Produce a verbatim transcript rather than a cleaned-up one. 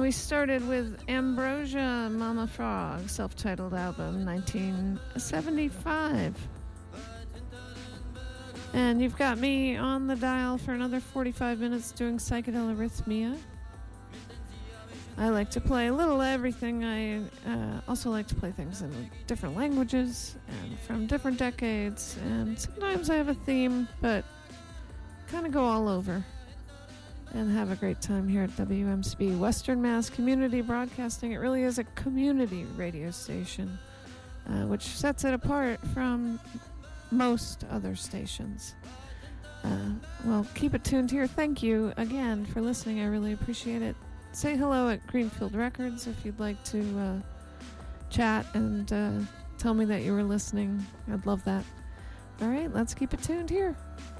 we started with Ambrosia Mama Frog, self-titled album, nineteen seventy-five. And you've got me on the dial for another forty-five minutes doing psychedelic arrhythmia. I like to play a little everything. I uh, also like to play things in different languages and from different decades. And sometimes I have a theme, but kind of go all over and have a great time here at W M C B, Western Mass Community Broadcasting. It really is a community radio station, uh, which sets it apart from most other stations. Uh, well, keep it tuned here. Thank you again for listening. I really appreciate it. Say hello at Greenfield Records if you'd like to uh, chat and uh, tell me that you were listening. I'd love that. All right, let's keep it tuned here.